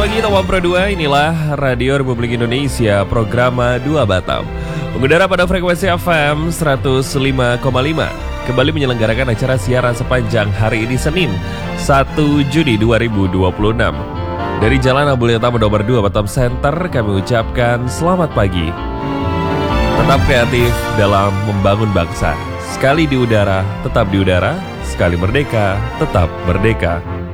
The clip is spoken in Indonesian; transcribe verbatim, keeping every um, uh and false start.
pagi Tawang Pro dua, inilah Radio Republik Indonesia, Programa dua Batam. Mengudara pada frekuensi F M seratus lima koma lima. Kembali menyelenggarakan acara siaran sepanjang hari ini Senin, satu Juni dua ribu dua puluh enam. Dari Jalan Abdul Utama nomor dua Batam Center, kami ucapkan selamat pagi. Tetap kreatif dalam membangun bangsa. Sekali di udara, tetap di udara. Sekali merdeka, tetap merdeka.